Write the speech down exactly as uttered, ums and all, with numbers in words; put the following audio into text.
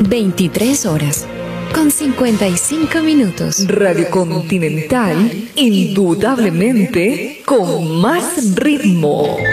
veintitrés horas con cincuenta y cinco minutos. Radio Continental, indudablemente con más ritmo.